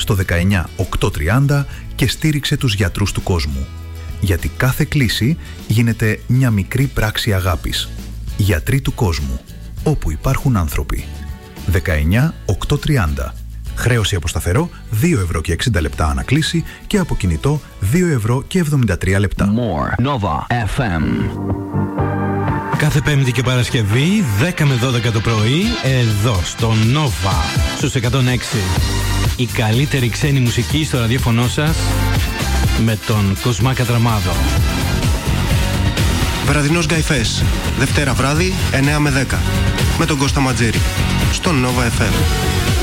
στο 19830 και στήριξε τους γιατρούς του κόσμου. Γιατί κάθε κλήση γίνεται μια μικρή πράξη αγάπης. Γιατροί του κόσμου. Όπου υπάρχουν άνθρωποι. 19830. Χρέωση από σταθερό 2,60 € ανακλήση και από κινητό 2,73 €. More Nova FM. Κάθε Πέμπτη και Παρασκευή 10 με 12 το πρωί εδώ στο Nova στους 106. Η καλύτερη ξένη μουσική στο ραδιόφωνο σας με τον Κοσμά Κατραμάδο. Βραδινός Γκαϊφές, Δευτέρα βράδυ 9 με 10 με τον Κώστα Ματζήρη στο Nova FM.